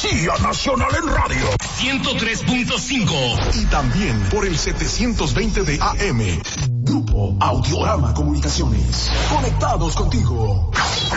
Policía Nacional en Radio 103.5 y también por el 720 de AM. Grupo Audiorama Comunicaciones. Conectados contigo.